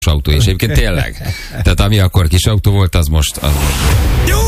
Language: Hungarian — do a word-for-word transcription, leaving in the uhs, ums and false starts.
autó, és egyébként tényleg. Tehát ami akkor kis autó volt, az most... Az most.